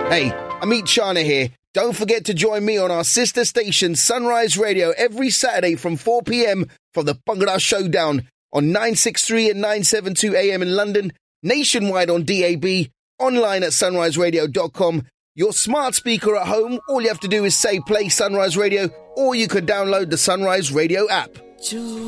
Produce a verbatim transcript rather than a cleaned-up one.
Hey, Amit Chana here. Don't forget to join me on our sister station, Sunrise Radio, every Saturday from four p.m. for the Bhangra Showdown on nine sixty-three and nine seventy-two A M in London, nationwide on D A B, online at sunrise radio dot com. Your smart speaker at home, all you have to do is say play Sunrise Radio, or you could download the Sunrise Radio app.